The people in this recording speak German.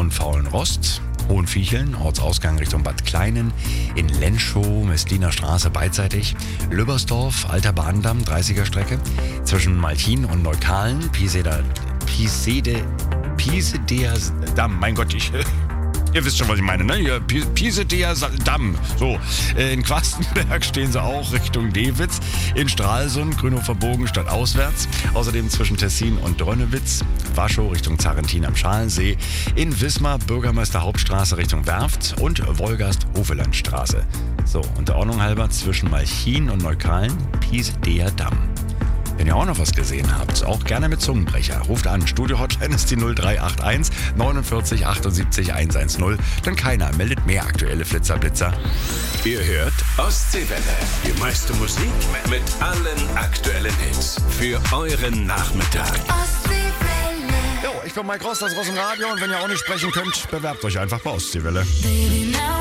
Faulenrost, Hohenviecheln, Ortsausgang Richtung Bad Kleinen, in Lenschow, Mestliner Straße beidseitig, Lübbersdorf, Alter Bahndamm, 30er Strecke, zwischen Malchin und Neukalen, Pieseder Damm, mein Gott, ihr wisst schon, was ich meine, ne? Hier, Pieseder Damm. So, in Quastenberg stehen sie auch Richtung Dewitz. In Stralsund, Grünhofer Bogen statt auswärts. Außerdem zwischen Tessin und Drönnewitz. Waschow Richtung Zarentin am Schalensee. In Wismar, Bürgermeister Hauptstraße Richtung Werft. Und Wolgast-Hofelandstraße. So, und der Ordnung halber zwischen Malchin und Neukalen, Pieseder Damm. Wenn ihr auch noch was gesehen habt, auch gerne mit Zungenbrecher. Ruft an, Studio-Hotline ist die 0381 49 78 110. Denn keiner meldet mehr aktuelle Flitzer-Blitzer. Ihr hört Ostseewelle. Die meiste Musik mit allen aktuellen Hits. Für euren Nachmittag. Ostseewelle. Jo, ich bin Mike Ross, das Ross im Radio. Und wenn ihr auch nicht sprechen könnt, bewerbt euch einfach bei Ostseewelle. Baby, now